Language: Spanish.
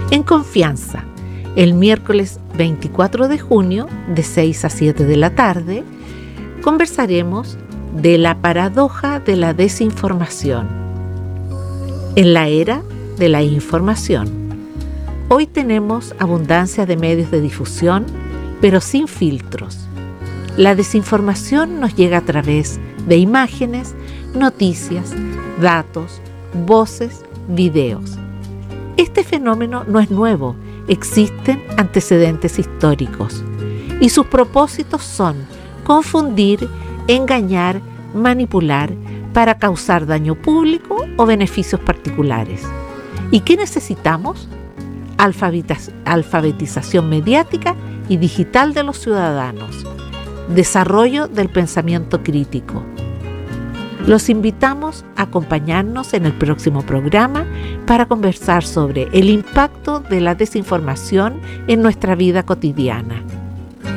En Confianza, el miércoles 24 de junio, de 6 a 7 de la tarde, conversaremos de la paradoja de la desinformación en la era de la información. Hoy tenemos abundancia de medios de difusión, pero sin filtros. La desinformación nos llega a través de imágenes, noticias, datos, voces, videos. Este fenómeno no es nuevo, existen antecedentes históricos y sus propósitos son confundir, engañar, manipular para causar daño público o beneficios particulares. ¿Y qué necesitamos? Alfabetización mediática y digital de los ciudadanos, desarrollo del pensamiento crítico. Los invitamos a acompañarnos en el próximo programa para conversar sobre el impacto de la desinformación en nuestra vida cotidiana.